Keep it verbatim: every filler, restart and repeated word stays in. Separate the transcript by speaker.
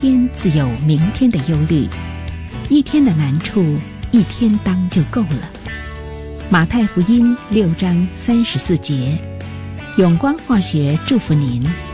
Speaker 1: 天自有明天的忧虑，一天的难处一天当就够了。马太福音六章三十四节，永光化学祝福您。